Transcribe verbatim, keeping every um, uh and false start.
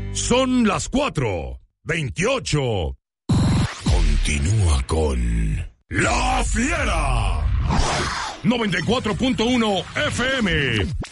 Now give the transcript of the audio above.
Son las cuatro veintiocho. Continúa con La Fiera. noventa y cuatro punto uno F M.